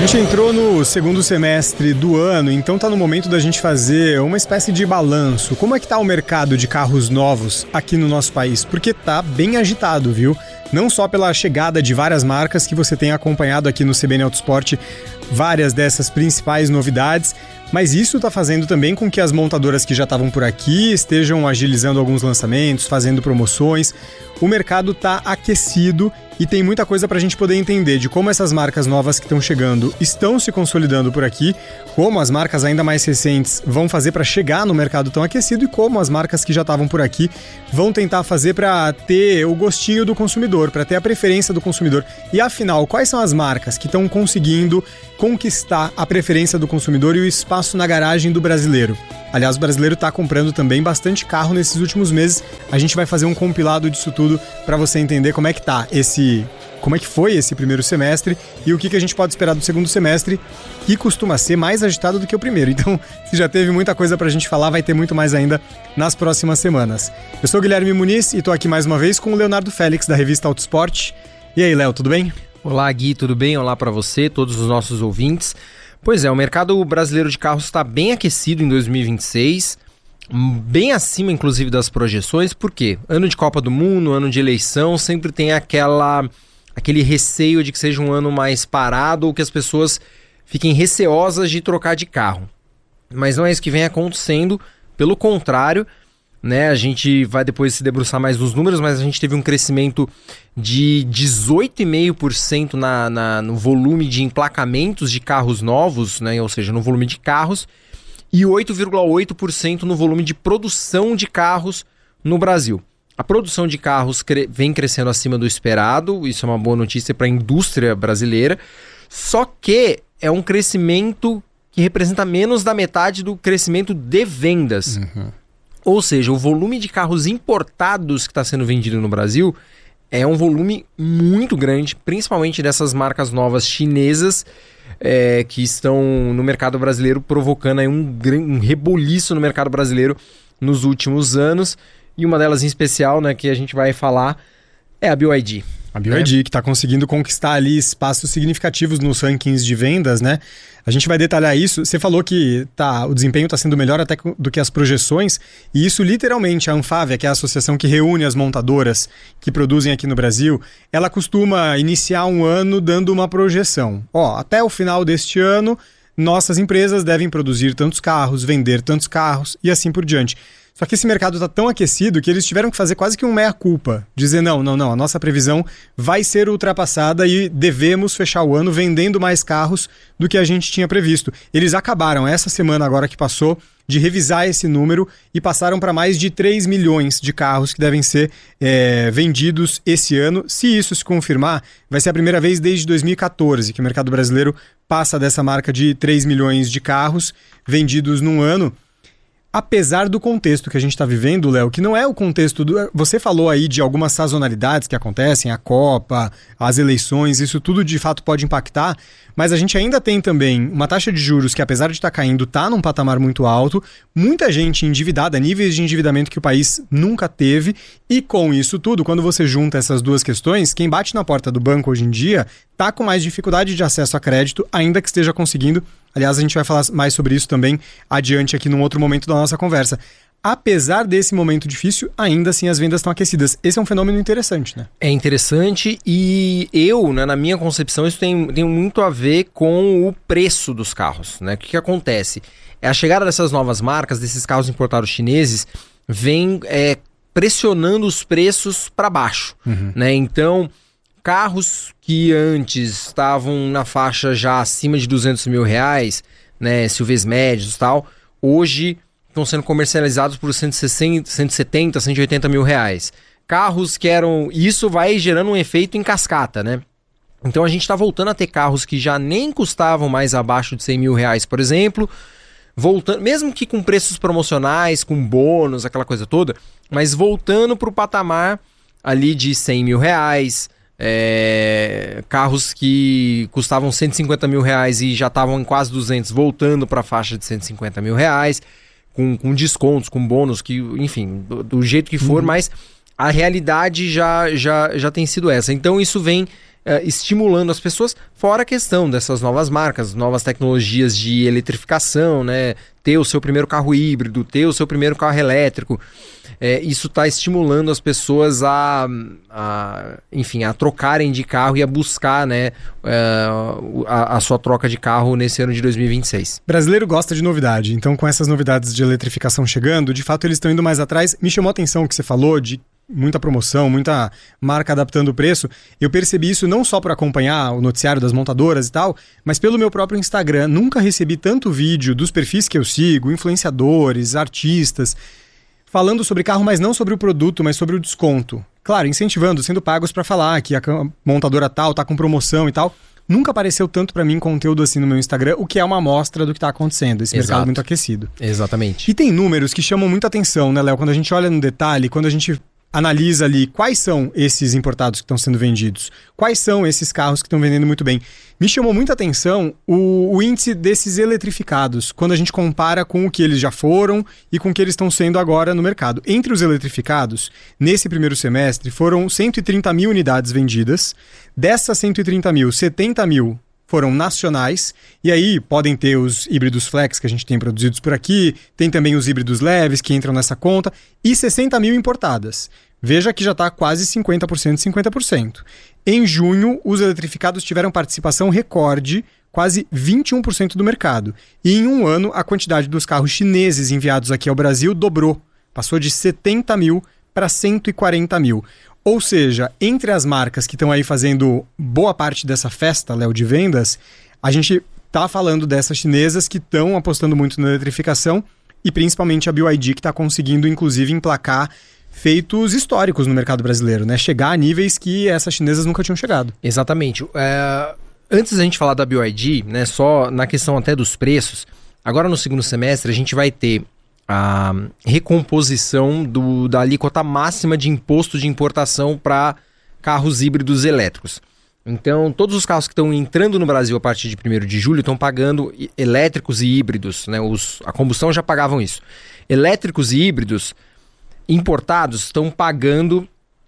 A gente entrou no segundo semestre do ano, então tá no momento da gente fazer uma espécie de balanço. Como é que tá o mercado de carros novos aqui no nosso país? Porque tá bem agitado, viu? Não só pela chegada de várias marcas que você tem acompanhado aqui no CBN Autosport, várias dessas principais novidades, mas isso está fazendo também com que as montadoras que já estavam por aqui estejam agilizando alguns lançamentos, fazendo promoções. O mercado está aquecido e tem muita coisa para a gente poder entender de como essas marcas novas que estão chegando estão se consolidando por aqui, como as marcas ainda mais recentes vão fazer para chegar no mercado tão aquecido e como as marcas que já estavam por aqui vão tentar fazer para ter o gostinho do consumidor, para ter a preferência do consumidor. E afinal, quais são as marcas que estão conseguindo conquistar a preferência do consumidor e o espaço na garagem do brasileiro? Aliás, o brasileiro está comprando também bastante carro nesses últimos meses. A gente vai fazer um compilado disso tudo para você entender como é que foi esse primeiro semestre e o que a gente pode esperar do segundo semestre, que costuma ser mais agitado do que o primeiro. Então, se já teve muita coisa pra gente falar, vai ter muito mais ainda nas próximas semanas. Eu sou o Guilherme Muniz e tô aqui mais uma vez com o Leonardo Félix, da revista Autosport. E aí, Léo, tudo bem? Olá, Gui, tudo bem? Olá para você, todos os nossos ouvintes. Pois é, o mercado brasileiro de carros está bem aquecido em 2026, bem acima, inclusive, das projeções. Por quê? Ano de Copa do Mundo, ano de eleição, sempre tem aquele receio de que seja um ano mais parado ou que as pessoas fiquem receosas de trocar de carro. Mas não é isso que vem acontecendo, pelo contrário, né? A gente vai depois se debruçar mais nos números, mas a gente teve um crescimento de 18,5% no volume de emplacamentos de carros novos, né? Ou seja, no volume de carros, e 8,8% no volume de produção de carros no Brasil. A produção de carros vem crescendo acima do esperado, isso é uma boa notícia para a indústria brasileira, só que é um crescimento que representa menos da metade do crescimento de vendas. Ou seja, o volume de carros importados que está sendo vendido no Brasil é um volume muito grande, principalmente dessas marcas novas chinesas que estão no mercado brasileiro, provocando aí um reboliço no mercado brasileiro nos últimos anos. E uma delas em especial, né, que a gente vai falar, é a BYD. A BYD, que está conseguindo conquistar ali espaços significativos nos rankings de vendas, né? A gente vai detalhar isso. Você falou que o desempenho está sendo melhor até do que as projeções, e isso literalmente, a Anfávia, que é a associação que reúne as montadoras que produzem aqui no Brasil, ela costuma iniciar um ano dando uma projeção. Até o final deste ano, nossas empresas devem produzir tantos carros, vender tantos carros e assim por diante. Só que esse mercado está tão aquecido que eles tiveram que fazer quase que um meia-culpa. Dizer, não, a nossa previsão vai ser ultrapassada e devemos fechar o ano vendendo mais carros do que a gente tinha previsto. Eles acabaram, essa semana agora que passou, de revisar esse número e passaram para mais de 3 milhões de carros que devem ser vendidos esse ano. Se isso se confirmar, vai ser a primeira vez desde 2014 que o mercado brasileiro passa dessa marca de 3 milhões de carros vendidos num ano. Apesar do contexto que a gente está vivendo, Léo, que não é o contexto Você falou aí de algumas sazonalidades que acontecem, a Copa, as eleições, isso tudo de fato pode impactar, mas a gente ainda tem também uma taxa de juros que, apesar de estar caindo, está num patamar muito alto, muita gente endividada, níveis de endividamento que o país nunca teve, e com isso tudo, quando você junta essas duas questões, quem bate na porta do banco hoje em dia está com mais dificuldade de acesso a crédito, ainda que esteja conseguindo. Aliás, a gente vai falar mais sobre isso também adiante aqui num outro momento da nossa conversa. Apesar desse momento difícil, ainda assim as vendas estão aquecidas. Esse é um fenômeno interessante, né? É interessante e na minha concepção, isso tem muito a ver com o preço dos carros, né? O que acontece? A chegada dessas novas marcas, desses carros importados chineses, vem pressionando os preços para baixo, né? Então, carros que antes estavam na faixa já acima de 200 mil reais, né, SUVs médios e tal, hoje estão sendo comercializados por 160, 170, 180 mil reais. Carros que eram... Isso vai gerando um efeito em cascata, né? Então a gente está voltando a ter carros que já nem custavam mais abaixo de 100 mil reais, por exemplo, voltando, mesmo que com preços promocionais, com bônus, aquela coisa toda, mas voltando para o patamar ali de 100 mil reais, carros que custavam 150 mil reais e já estavam em quase 200, voltando para a faixa de 150 mil reais, com descontos, com bônus, que, enfim, do jeito que for, mas a realidade já tem sido essa. Então isso vem estimulando as pessoas, fora a questão dessas novas marcas, novas tecnologias de eletrificação, né? Ter o seu primeiro carro híbrido, ter o seu primeiro carro elétrico. Isso está estimulando as pessoas enfim, a trocarem de carro e a buscar, né, a sua troca de carro nesse ano de 2026. O brasileiro gosta de novidade, então com essas novidades de eletrificação chegando, de fato eles estão indo mais atrás. Me chamou a atenção o que você falou de muita promoção, muita marca adaptando o preço. Eu percebi isso não só por acompanhar o noticiário das montadoras e tal, mas pelo meu próprio Instagram. Nunca recebi tanto vídeo dos perfis que eu sigo, influenciadores, artistas, falando sobre carro, mas não sobre o produto, mas sobre o desconto. Claro, incentivando, sendo pagos para falar que a montadora tal tá com promoção e tal. Nunca apareceu tanto para mim conteúdo assim no meu Instagram, o que é uma amostra do que tá acontecendo, esse mercado muito aquecido. Exatamente. E tem números que chamam muita atenção, né, Léo? Quando a gente olha no detalhe, quando a gente analisa ali quais são esses importados que estão sendo vendidos, quais são esses carros que estão vendendo muito bem. Me chamou muita atenção o índice desses eletrificados, quando a gente compara com o que eles já foram e com o que eles estão sendo agora no mercado. Entre os eletrificados, nesse primeiro semestre, foram 130 mil unidades vendidas. Dessas 130 mil, 70 mil foram nacionais, e aí podem ter os híbridos flex que a gente tem produzidos por aqui, tem também os híbridos leves que entram nessa conta, e 60 mil importadas. Veja que já está quase 50%, 50%. Em junho, os eletrificados tiveram participação recorde, quase 21% do mercado. E em um ano, a quantidade dos carros chineses enviados aqui ao Brasil dobrou. Passou de 70 mil para 140 mil. Ou seja, entre as marcas que estão aí fazendo boa parte dessa festa, Léo, de vendas, a gente está falando dessas chinesas que estão apostando muito na eletrificação e principalmente a BYD, que está conseguindo, inclusive, emplacar feitos históricos no mercado brasileiro, né? Chegar a níveis que essas chinesas nunca tinham chegado. Exatamente. Antes da gente falar da BYD, né, só na questão até dos preços, agora no segundo semestre a gente vai ter a recomposição da alíquota máxima de imposto de importação para carros híbridos elétricos. Então, todos os carros que estão entrando no Brasil a partir de 1º de julho estão pagando elétricos e híbridos, né? A combustão já pagavam isso. Elétricos e híbridos importados estão pagando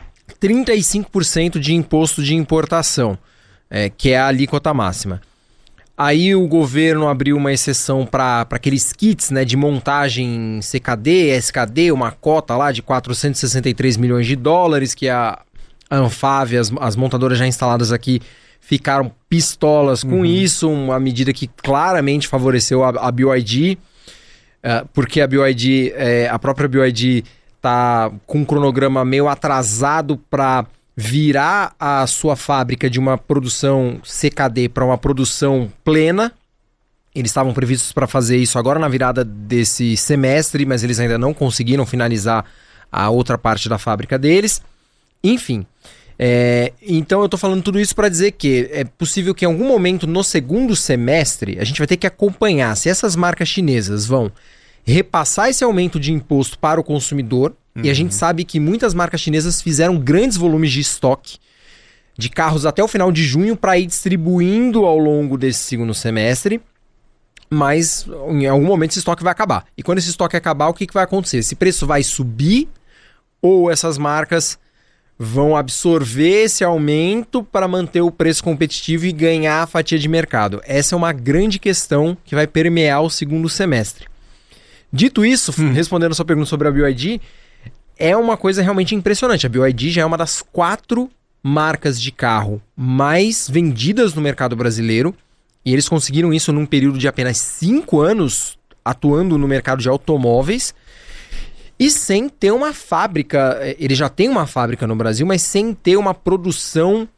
35% de imposto de importação, que é a alíquota máxima. Aí o governo abriu uma exceção para aqueles kits, né, de montagem CKD, SKD, uma cota lá de 463 milhões de dólares, que a Anfave, as montadoras já instaladas aqui, ficaram pistolas com isso, uma medida que claramente favoreceu a BYD, porque a própria BYD está com um cronograma meio atrasado para virar a sua fábrica de uma produção CKD para uma produção plena. Eles estavam previstos para fazer isso agora na virada desse semestre, mas eles ainda não conseguiram finalizar a outra parte da fábrica deles. Enfim, então eu estou falando tudo isso para dizer que é possível que em algum momento no segundo semestre a gente vai ter que acompanhar se essas marcas chinesas vão repassar esse aumento de imposto para o consumidor. E a gente sabe que muitas marcas chinesas fizeram grandes volumes de estoque de carros até o final de junho para ir distribuindo ao longo desse segundo semestre, mas em algum momento esse estoque vai acabar. E quando esse estoque acabar, o que vai acontecer? Esse preço vai subir ou essas marcas vão absorver esse aumento para manter o preço competitivo e ganhar a fatia de mercado? Essa é uma grande questão que vai permear o segundo semestre. Dito isso, respondendo a sua pergunta sobre a BYD, é uma coisa realmente impressionante. A BYD já é uma das 4 marcas de carro mais vendidas no mercado brasileiro, e eles conseguiram isso num período de apenas 5 anos atuando no mercado de automóveis e sem ter uma fábrica. Ele já tem uma fábrica no Brasil, mas sem ter uma produção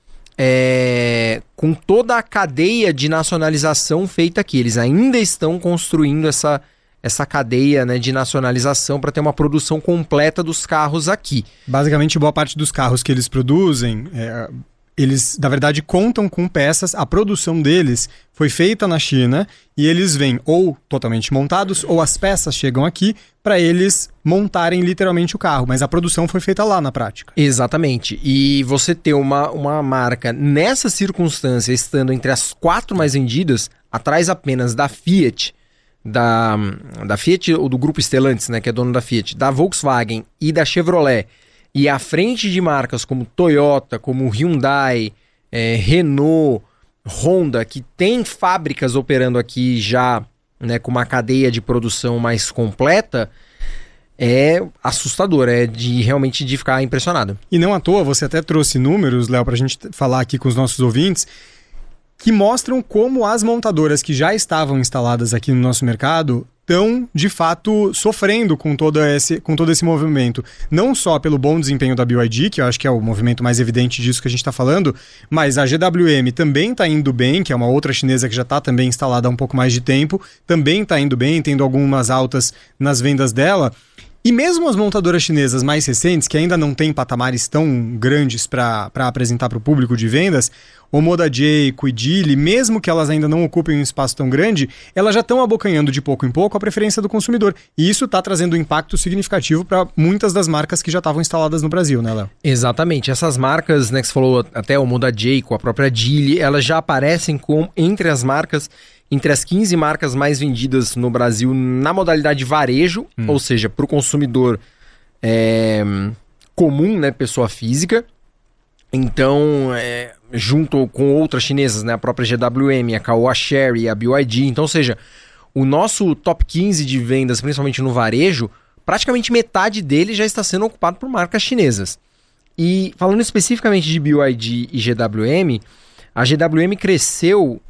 com toda a cadeia de nacionalização feita aqui. Eles ainda estão construindo essa cadeia, né, de nacionalização para ter uma produção completa dos carros aqui. Basicamente, boa parte dos carros que eles produzem, eles, na verdade, contam com peças. A produção deles foi feita na China e eles vêm ou totalmente montados ou as peças chegam aqui para eles montarem literalmente o carro. Mas a produção foi feita lá na prática. Exatamente. E você ter uma marca nessa circunstância, estando entre as 4 mais vendidas, atrás apenas da Fiat, da Fiat ou do grupo Stellantis, né, que é dono da Fiat, da Volkswagen e da Chevrolet, e à frente de marcas como Toyota, como Hyundai, Renault, Honda, que tem fábricas operando aqui já, né, com uma cadeia de produção mais completa, é assustador, realmente de ficar impressionado. E não à toa, você até trouxe números, Léo, para a gente falar aqui com os nossos ouvintes, que mostram como as montadoras que já estavam instaladas aqui no nosso mercado estão, de fato, sofrendo com todo esse movimento. Não só pelo bom desempenho da BYD, que eu acho que é o movimento mais evidente disso que a gente está falando, mas a GWM também está indo bem, que é uma outra chinesa que já está também instalada há um pouco mais de tempo, também está indo bem, tendo algumas altas nas vendas dela. E mesmo as montadoras chinesas mais recentes, que ainda não têm patamares tão grandes para apresentar para o público de vendas, Omoda Jayco e Geely, mesmo que elas ainda não ocupem um espaço tão grande, elas já estão abocanhando de pouco em pouco a preferência do consumidor. E isso está trazendo um impacto significativo para muitas das marcas que já estavam instaladas no Brasil, né, Léo? Exatamente. Essas marcas, né, que você falou, até Omoda Jayco, a própria Geely, elas já aparecem entre as 15 marcas mais vendidas no Brasil na modalidade varejo, ou seja, para o consumidor comum, né, pessoa física. Então, junto com outras chinesas, né, a própria GWM, a Caoa Chery, a BYD. Então, ou seja, o nosso top 15 de vendas, principalmente no varejo, praticamente metade dele já está sendo ocupado por marcas chinesas. E falando especificamente de BYD e GWM, a GWM cresceu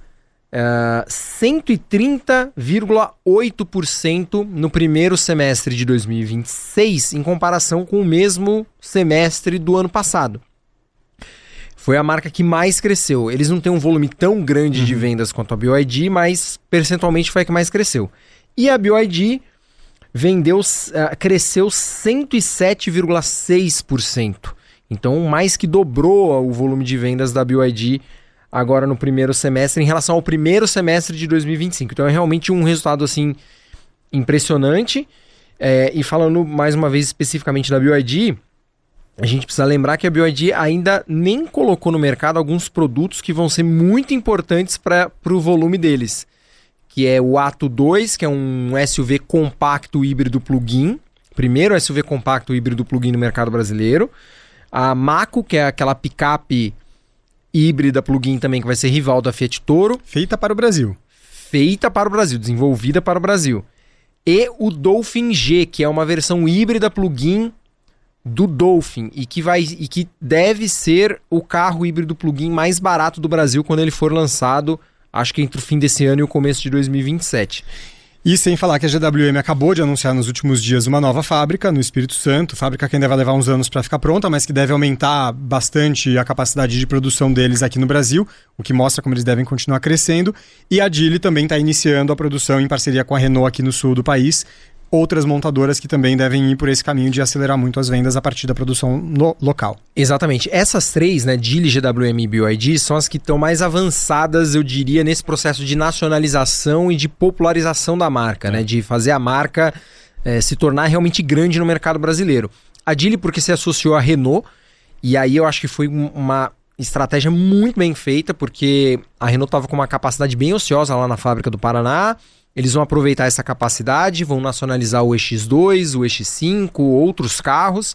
130,8% no primeiro semestre de 2026 em comparação com o mesmo semestre do ano passado. Foi a marca que mais cresceu. Eles não têm um volume tão grande de vendas quanto a BYD, mas percentualmente foi a que mais cresceu. E a BYD cresceu 107,6%. Então mais que dobrou o volume de vendas da BYD agora no primeiro semestre em relação ao primeiro semestre de 2025. Então é realmente um resultado assim impressionante. E falando mais uma vez especificamente da BYD, a gente precisa lembrar que a BYD ainda nem colocou no mercado alguns produtos que vão ser muito importantes para o volume deles, que é o Atto 2, que é um SUV compacto híbrido plug-in, primeiro SUV compacto híbrido plug-in no mercado brasileiro, a Mako, que é aquela picape híbrida plug-in também, que vai ser rival da Fiat Toro. Feita para o Brasil, desenvolvida para o Brasil. E o Dolphin G, que é uma versão híbrida plug-in do Dolphin e que deve ser o carro híbrido plug-in mais barato do Brasil quando ele for lançado, acho que entre o fim desse ano e o começo de 2027. E sem falar que a GWM acabou de anunciar nos últimos dias uma nova fábrica no Espírito Santo, fábrica que ainda vai levar uns anos para ficar pronta, mas que deve aumentar bastante a capacidade de produção deles aqui no Brasil, o que mostra como eles devem continuar crescendo. E a Geely também está iniciando a produção em parceria com a Renault aqui no sul do país. Outras montadoras que também devem ir por esse caminho de acelerar muito as vendas a partir da produção local. Exatamente. Essas três, né, Geely, GWM e BYD, são as que estão mais avançadas, eu diria, nesse processo de nacionalização e de popularização da marca, né, de fazer a marca se tornar realmente grande no mercado brasileiro. A Geely porque se associou à Renault, e aí eu acho que foi uma estratégia muito bem feita, porque a Renault estava com uma capacidade bem ociosa lá na fábrica do Paraná. Eles vão aproveitar essa capacidade, vão nacionalizar o EX2, o EX5, outros carros,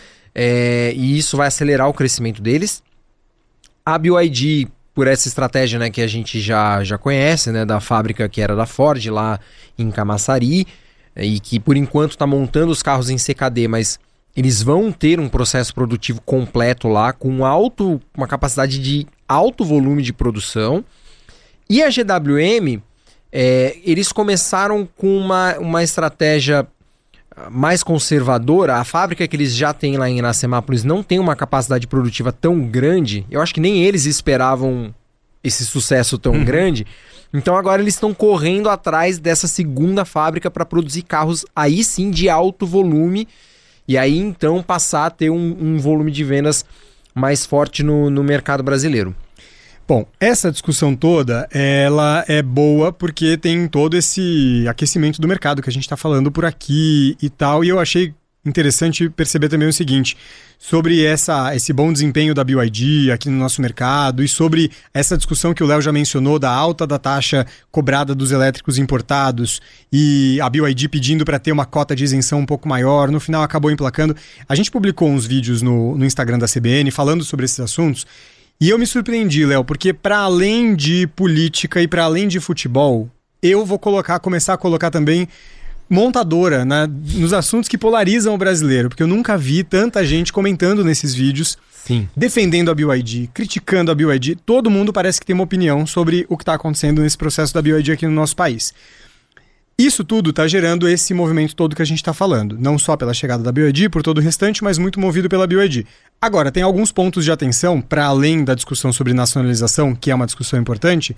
e isso vai acelerar o crescimento deles. A BYD, por essa estratégia, né, que a gente já conhece, né, da fábrica que era da Ford lá em Camaçari, e que por enquanto está montando os carros em CKD, mas eles vão ter um processo produtivo completo lá, com uma capacidade de alto volume de produção. E a GWM... eles começaram com uma estratégia mais conservadora. A fábrica que eles já têm lá em Iracemápolis não tem uma capacidade produtiva tão grande. Eu acho que nem eles esperavam esse sucesso tão grande. Então agora eles estão correndo atrás dessa segunda fábrica para produzir carros aí sim de alto volume. E aí então passar a ter um volume de vendas mais forte no mercado brasileiro. Bom, essa discussão toda, ela é boa porque tem todo esse aquecimento do mercado que a gente está falando por aqui e tal, e eu achei interessante perceber também o seguinte, sobre esse bom desempenho da BYD aqui no nosso mercado e sobre essa discussão que o Léo já mencionou da alta da taxa cobrada dos elétricos importados e a BYD pedindo para ter uma cota de isenção um pouco maior, no final acabou emplacando. A gente publicou uns vídeos no Instagram da CBN falando sobre esses assuntos. E eu me surpreendi, Léo, porque para além de política e para além de futebol, eu vou começar a colocar também montadora, né, nos assuntos que polarizam o brasileiro, porque eu nunca vi tanta gente comentando nesses vídeos, Sim, defendendo a BYD, criticando a BYD. Todo mundo parece que tem uma opinião sobre o que está acontecendo nesse processo da BYD aqui no nosso país. Isso tudo está gerando esse movimento todo que a gente está falando, não só pela chegada da BYD, por todo o restante, mas muito movido pela BYD. Agora, tem alguns pontos de atenção, para além da discussão sobre nacionalização, que é uma discussão importante,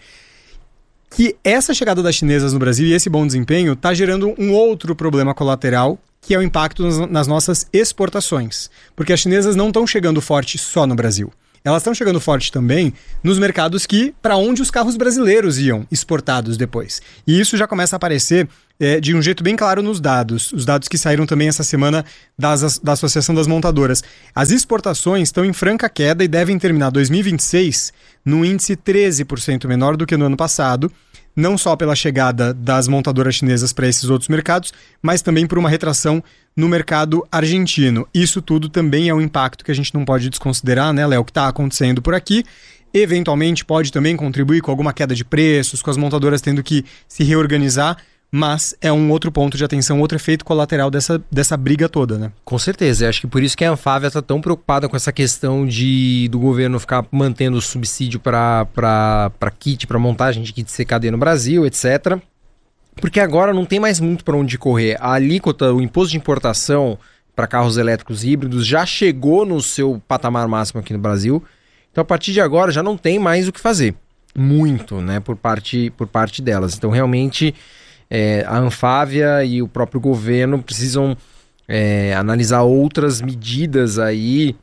que essa chegada das chinesas no Brasil e esse bom desempenho está gerando um outro problema colateral, que é o impacto nas nossas exportações. Porque as chinesas não estão chegando forte só no Brasil. Elas estão chegando forte também nos mercados para onde os carros brasileiros iam exportados depois. E isso já começa a aparecer de um jeito bem claro nos dados. Os dados que saíram também essa semana da Associação das Montadoras. As exportações estão em franca queda e devem terminar 2026 num índice 13% menor do que no ano passado, não só pela chegada das montadoras chinesas para esses outros mercados, mas também por uma retração no mercado argentino. Isso tudo também é um impacto que a gente não pode desconsiderar, né, Léo, que está acontecendo por aqui. Eventualmente pode também contribuir com alguma queda de preços, com as montadoras tendo que se reorganizar, mas é um outro ponto de atenção, outro efeito colateral dessa briga toda, né? com certeza. Eu acho que por isso que a Anfávia está tão preocupada com essa questão do governo ficar mantendo o subsídio para kit, para montagem de kit CKD no Brasil, etc. Porque agora não tem mais muito para onde correr. A alíquota, o imposto de importação para carros elétricos híbridos já chegou no seu patamar máximo aqui no Brasil. Então, a partir de agora, já não tem mais o que fazer. Muito, né, por parte delas. Então, realmente, a Anfávia e o próprio governo precisam analisar outras medidas aí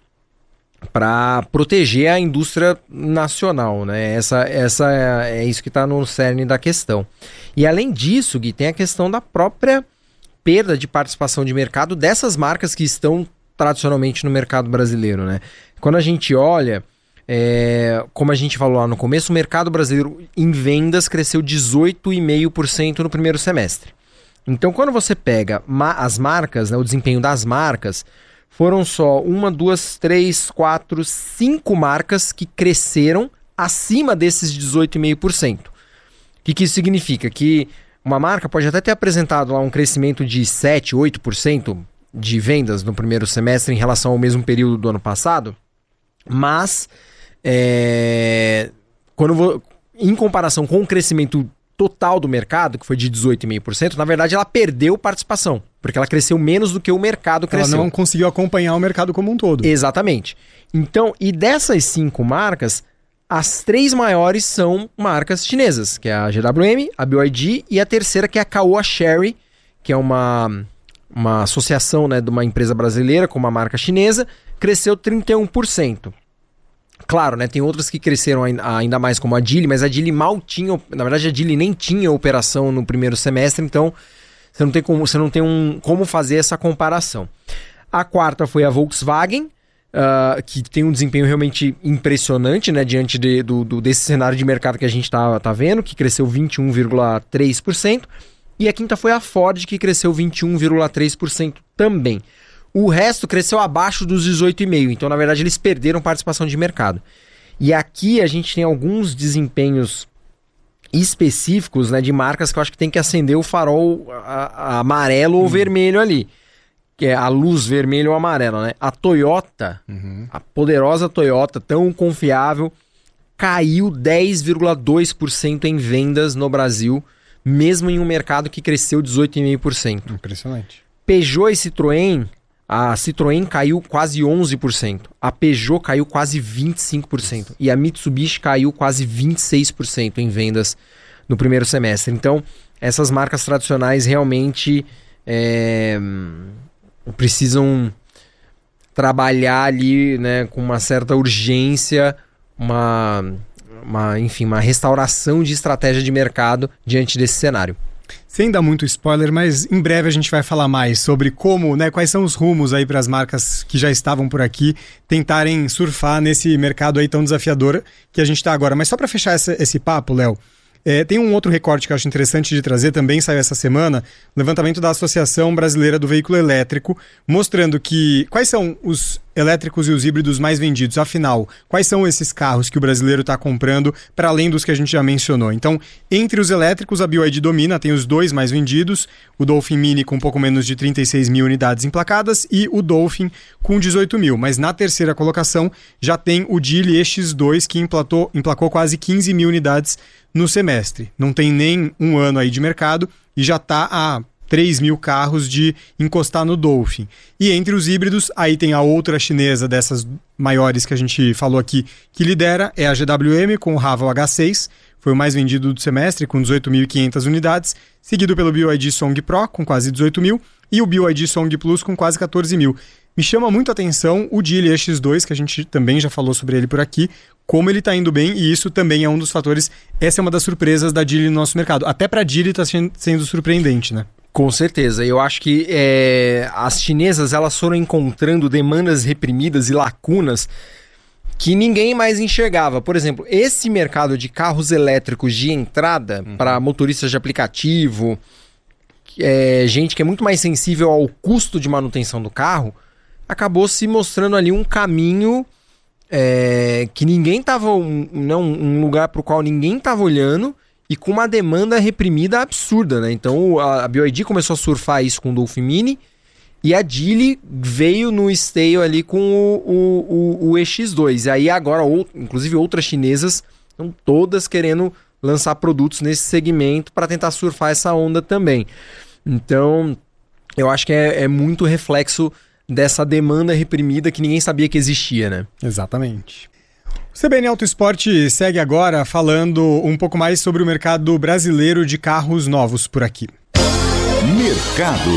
para proteger a indústria nacional, né? É isso que está no cerne da questão. E além disso, Gui, tem a questão da própria perda de participação de mercado dessas marcas que estão tradicionalmente no mercado brasileiro, né? Quando a gente olha, como a gente falou lá no começo, o mercado brasileiro em vendas cresceu 18,5% no primeiro semestre. Então, quando você pega as marcas, né, o desempenho das marcas, foram só 1, 2, 3, 4, 5 marcas que cresceram acima desses 18,5%. O que isso significa? Que uma marca pode até ter apresentado lá um crescimento de 7, 8% de vendas no primeiro semestre em relação ao mesmo período do ano passado, mas em comparação com o crescimento total do mercado, que foi de 18,5%, na verdade ela perdeu participação, porque ela cresceu menos do que o mercado cresceu. Ela não conseguiu acompanhar o mercado como um todo. Exatamente. Então, e dessas 5 marcas, as 3 maiores são marcas chinesas, que é a GWM, a BYD e a terceira, que é a Caoa Chery, que é uma associação, né, de uma empresa brasileira com uma marca chinesa, cresceu 31%. Claro, né, tem outras que cresceram ainda mais, como a Geely, mas a Geely mal tinha, na verdade a Geely nem tinha operação no primeiro semestre, então você não tem como fazer essa comparação. A quarta foi a Volkswagen, que tem um desempenho realmente impressionante, né, diante desse cenário de mercado que a gente tá vendo, que cresceu 21,3%, e a quinta foi a Ford, que cresceu 21,3% também. O resto cresceu abaixo dos 18,5%, então na verdade eles perderam participação de mercado. E aqui a gente tem alguns desempenhos específicos, né, de marcas que eu acho que tem que acender o farol amarelo ou vermelho ali, que é a luz vermelha ou amarela, né? A Toyota, a poderosa Toyota, tão confiável, caiu 10,2% em vendas no Brasil, mesmo em um mercado que cresceu 18,5%. Impressionante. Peugeot e Citroën, a Citroën caiu quase 11%, a Peugeot caiu quase 25% e a Mitsubishi caiu quase 26% em vendas no primeiro semestre. Então, essas marcas tradicionais realmente precisam trabalhar ali, né, com uma certa urgência, enfim, uma restauração de estratégia de mercado diante desse cenário. Sem dar muito spoiler, mas em breve a gente vai falar mais sobre como, né, quais são os rumos aí para as marcas que já estavam por aqui tentarem surfar nesse mercado aí tão desafiador que a gente está agora. Mas só para fechar esse papo, Léo, tem um outro recorte que eu acho interessante de trazer, também saiu essa semana, levantamento da Associação Brasileira do Veículo Elétrico, mostrando que quais são os elétricos e os híbridos mais vendidos. Afinal, quais são esses carros que o brasileiro está comprando, para além dos que a gente já mencionou? Então, entre os elétricos, a BYD domina, tem os dois mais vendidos, o Dolphin Mini com um pouco menos de 36 mil unidades emplacadas e o Dolphin com 18 mil. Mas na terceira colocação já tem o Geely EX2, que emplacou quase 15 mil unidades no semestre. Não tem nem um ano aí de mercado e já está a 3 mil carros de encostar no Dolphin. E entre os híbridos, aí tem a outra chinesa dessas maiores que a gente falou aqui, que lidera, é a GWM com o Haval H6, foi o mais vendido do semestre, com 18.500 unidades, seguido pelo BYD Song Pro, com quase 18 mil, e o BYD Song Plus, com quase 14 mil. Me chama muito a atenção o Geely EX2, que a gente também já falou sobre ele por aqui, como ele está indo bem, e isso também é um dos fatores, essa é uma das surpresas da Geely no nosso mercado. Até para a Geely está sendo surpreendente, né? Com certeza, eu acho que as chinesas elas foram encontrando demandas reprimidas e lacunas que ninguém mais enxergava. Por exemplo, esse mercado de carros elétricos de entrada para motoristas de aplicativo, gente que é muito mais sensível ao custo de manutenção do carro, acabou se mostrando ali um caminho que ninguém estava, um lugar para o qual ninguém estava olhando, e com uma demanda reprimida absurda, né? Então a BYD começou a surfar isso com o Dolphin Mini e a Geely veio no esteio ali com o EX2. E aí agora, inclusive outras chinesas, estão todas querendo lançar produtos nesse segmento para tentar surfar essa onda também. Então eu acho que é muito reflexo dessa demanda reprimida que ninguém sabia que existia, né? Exatamente. O CBN Auto Esporte segue agora falando um pouco mais sobre o mercado brasileiro de carros novos por aqui. Mercado.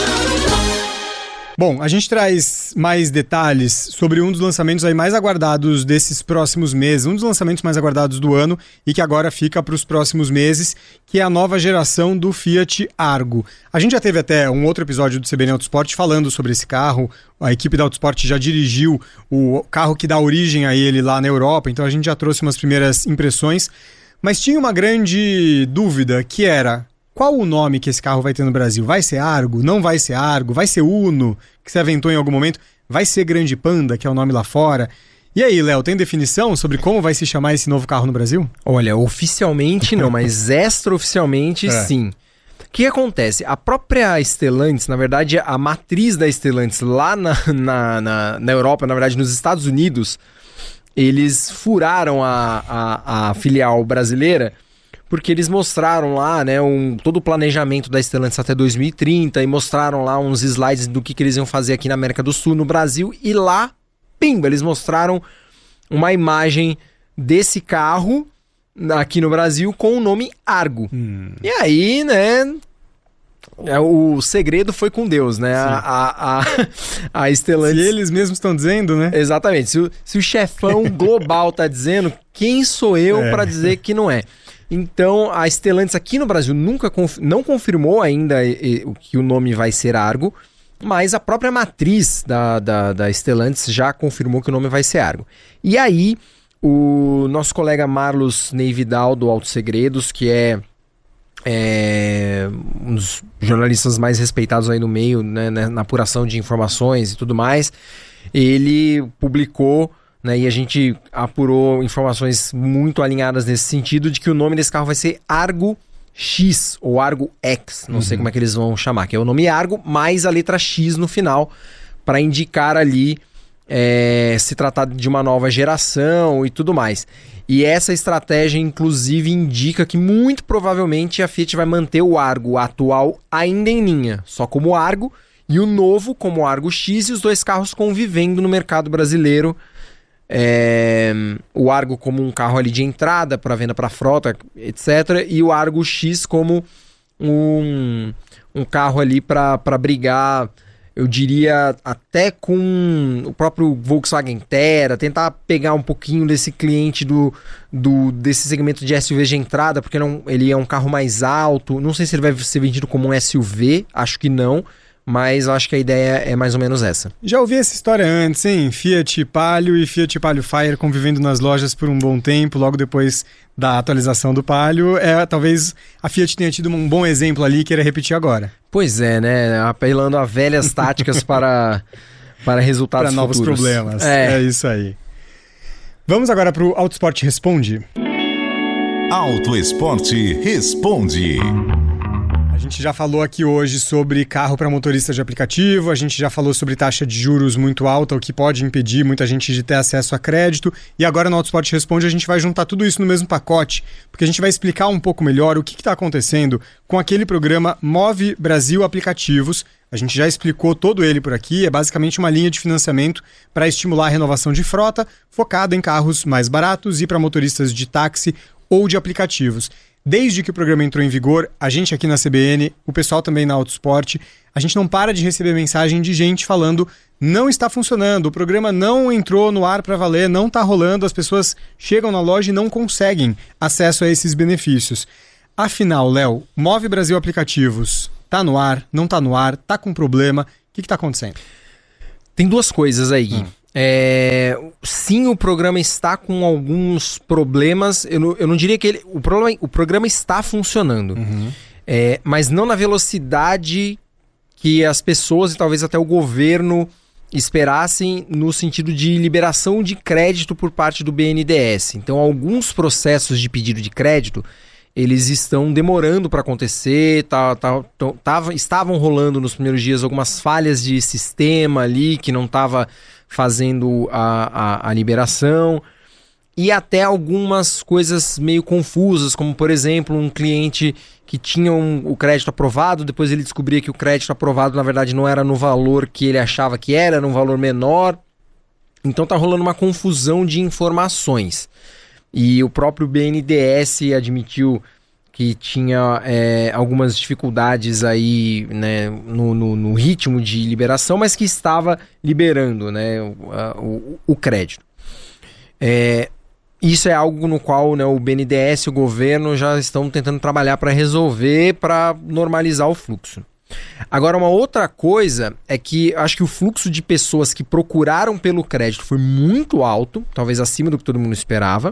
Bom, a gente traz mais detalhes sobre um dos lançamentos aí mais aguardados desses próximos meses, um dos lançamentos mais aguardados do ano e que agora fica para os próximos meses, que é a nova geração do Fiat Argo. A gente já teve até um outro episódio do CBN Autosport falando sobre esse carro, a equipe da Autosport já dirigiu o carro que dá origem a ele lá na Europa, então a gente já trouxe umas primeiras impressões, mas tinha uma grande dúvida que era: qual o nome que esse carro vai ter no Brasil? Vai ser Argo? Não vai ser Argo? Vai ser Uno, que se aventou em algum momento? Vai ser Grande Panda, que é o nome lá fora? E aí, Léo, tem definição sobre como vai se chamar esse novo carro no Brasil? Olha, oficialmente não, mas extraoficialmente sim. O que acontece? A própria Stellantis, na verdade, a matriz da Stellantis lá na Europa, na verdade nos Estados Unidos, eles furaram a filial brasileira, porque eles mostraram lá, né, todo o planejamento da Stellantis até 2030 e mostraram lá uns slides do que eles iam fazer aqui na América do Sul, no Brasil, e lá, pimba, eles mostraram uma imagem desse carro aqui no Brasil com o nome Argo. E aí, né, o segredo foi com Deus, né? A Stellantis... Se eles mesmos estão dizendo, né? Exatamente. Se o chefão global tá dizendo, quem sou eu para dizer que não é? Então, a Stellantis aqui no Brasil não confirmou ainda que o nome vai ser Argo, mas a própria matriz da Stellantis já confirmou que o nome vai ser Argo. E aí, o nosso colega Marlos Ney Vidal, do Auto Segredos, que é um dos jornalistas mais respeitados aí no meio, né, na apuração de informações e tudo mais, ele publicou, né, e a gente apurou informações muito alinhadas nesse sentido, de que o nome desse carro vai ser Argo X ou Argo X, não sei como é que eles vão chamar, que é o nome Argo mais a letra X no final, para indicar ali se tratar de uma nova geração e tudo mais. E essa estratégia, inclusive, indica que muito provavelmente a Fiat vai manter o Argo atual ainda em linha, só como Argo, e o novo como Argo X, e os dois carros convivendo no mercado brasileiro. O Argo como um carro ali de entrada para venda para frota, etc. E o Argo X como um carro ali para brigar, eu diria, até com o próprio Volkswagen Terra, tentar pegar um pouquinho desse cliente desse segmento de SUV de entrada, porque ele é um carro mais alto. Não sei se ele vai ser vendido como um SUV, acho que não, mas eu acho que a ideia é mais ou menos essa. Já ouvi essa história antes, hein? Fiat Palio e Fiat Palio Fire convivendo nas lojas por um bom tempo, logo depois da atualização do Palio. Talvez a Fiat tenha tido um bom exemplo ali e queira repetir agora. Pois é, né? Apelando a velhas táticas para Para resultados para novos futuros. problemas. É isso aí. Vamos agora para o Auto Esporte Responde. Auto Esporte Responde. A gente já falou aqui hoje sobre carro para motorista de aplicativo, a gente já falou sobre taxa de juros muito alta, o que pode impedir muita gente de ter acesso a crédito. E agora no Auto Esporte Responde a gente vai juntar tudo isso no mesmo pacote, porque a gente vai explicar um pouco melhor o que está acontecendo com aquele programa Move Brasil Aplicativos. A gente já explicou todo ele por aqui, é basicamente uma linha de financiamento para estimular a renovação de frota, focada em carros mais baratos e para motoristas de táxi ou de aplicativos. Desde que o programa entrou em vigor, a gente aqui na CBN, o pessoal também na Autosport, a gente não para de receber mensagem de gente falando não está funcionando, o programa não entrou no ar para valer, não está rolando, as pessoas chegam na loja e não conseguem acesso a esses benefícios. Afinal, Léo, Move Brasil Aplicativos, tá no ar, não tá no ar, tá com problema, o que está acontecendo? Tem duas coisas aí, Gui. Sim, o programa está com alguns problemas. Eu não diria que o programa está funcionando, mas não na velocidade que as pessoas e talvez até o governo esperassem no sentido de liberação de crédito por parte do BNDES. Então, alguns processos de pedido de crédito eles estão demorando para acontecer, estavam rolando nos primeiros dias algumas falhas de sistema ali que não estava fazendo a liberação, e até algumas coisas meio confusas, como por exemplo um cliente que tinha o crédito aprovado, depois ele descobria que o crédito aprovado na verdade não era no valor que ele achava que era um valor menor. Então está rolando uma confusão de informações. E o próprio BNDES admitiu que tinha algumas dificuldades aí, né, no ritmo de liberação, mas que estava liberando, né, o crédito. Isso é algo no qual, né, o BNDES e o governo já estão tentando trabalhar para resolver, para normalizar o fluxo. Agora, uma outra coisa é que acho que o fluxo de pessoas que procuraram pelo crédito foi muito alto, talvez acima do que todo mundo esperava.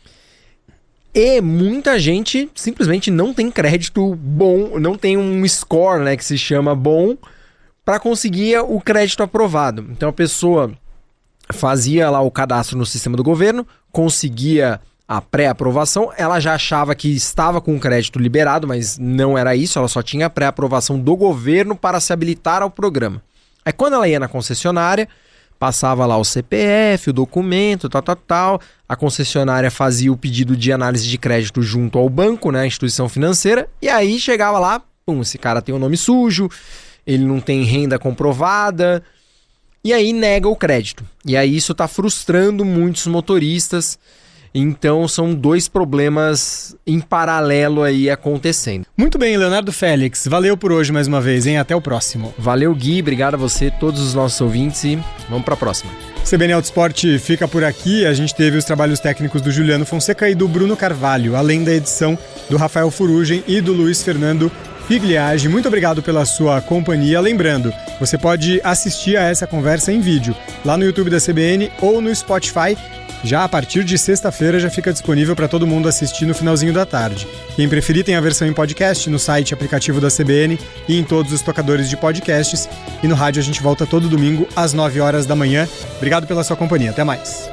E muita gente simplesmente não tem crédito bom, não tem um score, né, que se chama bom, para conseguir o crédito aprovado. Então a pessoa fazia lá o cadastro no sistema do governo, conseguia a pré-aprovação, ela já achava que estava com o crédito liberado, mas não era isso, ela só tinha a pré-aprovação do governo para se habilitar ao programa. Aí quando ela ia na concessionária, passava lá o CPF, o documento, tal. A concessionária fazia o pedido de análise de crédito junto ao banco, né, a instituição financeira, e aí chegava lá, esse cara tem o nome sujo, ele não tem renda comprovada, e aí nega o crédito. E aí isso está frustrando muitos motoristas. Então são dois problemas em paralelo aí acontecendo. Muito bem, Leonardo Félix. Valeu por hoje mais uma vez, hein? Até o próximo. Valeu, Gui. Obrigado a você, todos os nossos ouvintes, e vamos para a próxima. CBN Autosport fica por aqui. A gente teve os trabalhos técnicos do Juliano Fonseca e do Bruno Carvalho, além da edição do Rafael Furugem e do Luiz Fernando Figliage. Muito obrigado pela sua companhia. Lembrando, você pode assistir a essa conversa em vídeo lá no YouTube da CBN ou no Spotify. Já a partir de sexta-feira já fica disponível para todo mundo assistir no finalzinho da tarde. Quem preferir tem a versão em podcast no site e aplicativo da CBN e em todos os tocadores de podcasts. E no rádio a gente volta todo domingo às 9 horas da manhã. Obrigado pela sua companhia. Até mais.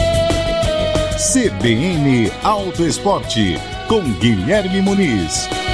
CBN Auto Esporte com Guilherme Muniz.